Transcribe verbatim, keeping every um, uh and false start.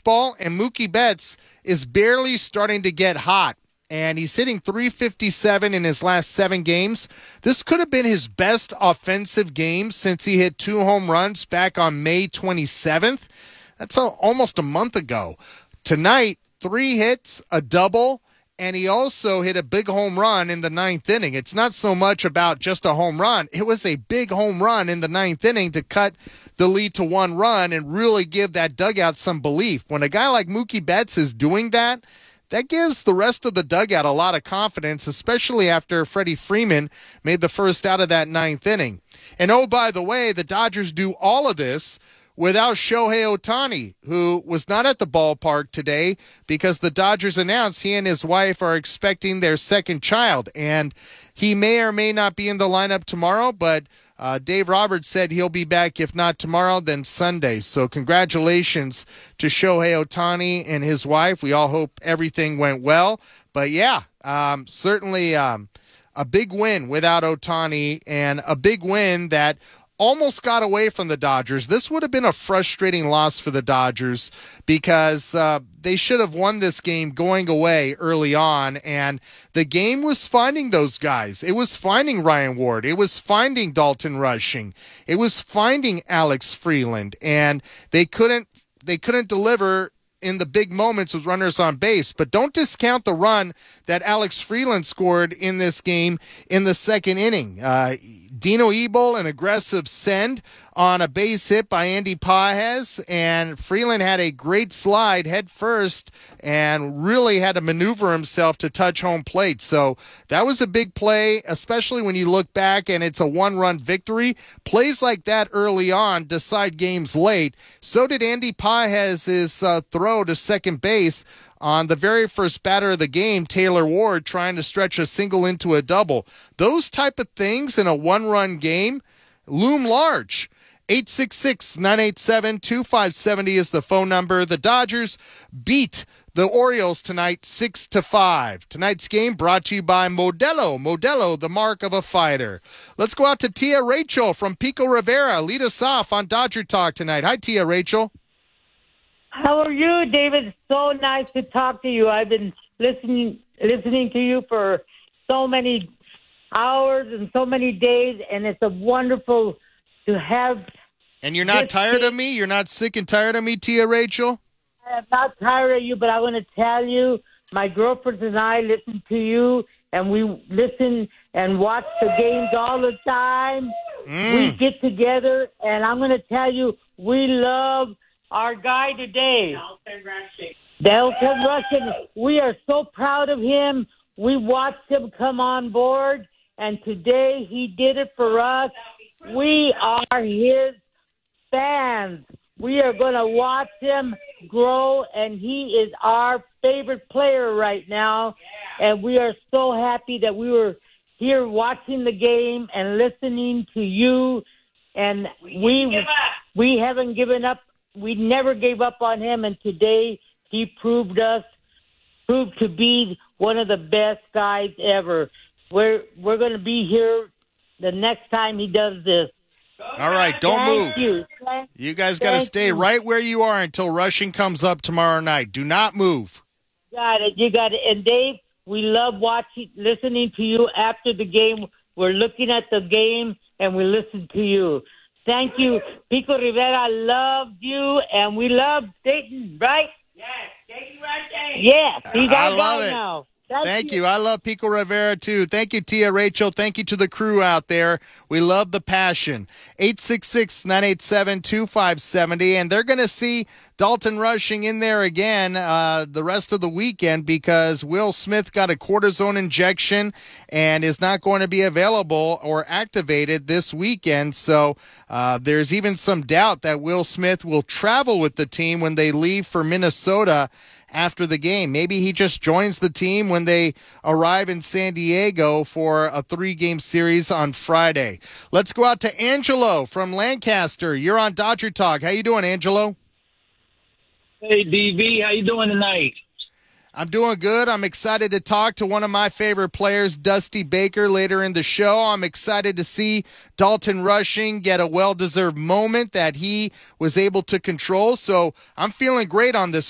baseball, and Mookie Betts is barely starting to get hot. And he's hitting three fifty-seven in his last seven games. This could have been his best offensive game since he hit two home runs back on May twenty-seventh. That's a, almost a month ago. Tonight, three hits, a double, and he also hit a big home run in the ninth inning. It's not so much about just a home run. It was a big home run in the ninth inning to cut the lead to one run and really give that dugout some belief. When a guy like Mookie Betts is doing that, that gives the rest of the dugout a lot of confidence, especially after Freddie Freeman made the first out of that ninth inning. And oh, by the way, the Dodgers do all of this without Shohei Ohtani, who was not at the ballpark today because the Dodgers announced he and his wife are expecting their second child. And he may or may not be in the lineup tomorrow, but uh, Dave Roberts said he'll be back, if not tomorrow, then Sunday. So congratulations to Shohei Ohtani and his wife. We all hope everything went well. But, yeah, um, certainly um, a big win without Ohtani, and a big win that almost got away from the Dodgers. This would have been a frustrating loss for the Dodgers because uh, they should have won this game going away early on, and the game was finding those guys. It was finding Ryan Ward. It was finding Dalton Rushing. It was finding Alex Freeland, and they couldn't they couldn't deliver in the big moments with runners on base. But don't discount the run that Alex Freeland scored in this game in the second inning. Uh, Dino Ebel, an aggressive send on a base hit by Andy Pages, and Freeland had a great slide head first and really had to maneuver himself to touch home plate. So that was a big play, especially when you look back and it's a one-run victory. Plays like that early on decide games late. So did Andy Pages' uh, throw to second base on the very first batter of the game, Taylor Ward, trying to stretch a single into a double. Those type of things in a one-run game loom large. eight six six, nine eight seven, two five seven zero is the phone number. The Dodgers beat the Orioles tonight six to five. Tonight's game brought to you by Modelo. Modelo, the mark of a fighter. Let's go out to Tia Rachel from Pico Rivera. Lead us off on Dodger Talk tonight. Hi, Tia Rachel. How are you, David? So nice to talk to you. I've been listening listening to you for so many hours and so many days, and it's a wonderful to have. And you're not tired of me? You're not sick and tired of me, Tia Rachel? I'm not tired of you, but I want to tell you, my girlfriends and I listen to you, and we listen and watch the games all the time. Mm. We get together, and I'm going to tell you, we love our guy today, Dalton Rushing. Dalton Rushing. We are so proud of him. We watched him come on board, and today he did it for us. We are his fans. We are going to watch him grow, and he is our favorite player right now. And we are so happy that we were here watching the game and listening to you. And we we haven't given up. We never gave up on him, and today he proved us, proved to be one of the best guys ever. We're we're going to be here the next time he does this. All right, don't Thank move. You. Thank, you guys got to stay you. right where you are until Rushing comes up tomorrow night. Do not move. Got it. You got it. And Dave, we love watching, listening to you after the game. We're looking at the game, and we listen to you. Thank you. Pico Rivera loved you, and we love Dayton, right? Yes, Dayton right there. Yes, he's I our love guy it. now. Thank, Thank you. you. I love Pico Rivera, too. Thank you, Tia Rachel. Thank you to the crew out there. We love the passion. eight six six, nine eight seven, two five seven zero. And they're going to see Dalton Rushing in there again uh, the rest of the weekend because Will Smith got a cortisone injection and is not going to be available or activated this weekend. So uh, there's even some doubt that Will Smith will travel with the team when they leave for Minnesota after the game. Maybe he just joins the team when they arrive in San Diego for a three-game series on Friday. Let's go out to Angelo from Lancaster. You're on Dodger Talk. How you doing, Angelo? Hey, D V. How you doing tonight? I'm doing good. I'm excited to talk to one of my favorite players, Dusty Baker, later in the show. I'm excited to see Dalton Rushing get a well-deserved moment that he was able to control. So I'm feeling great on this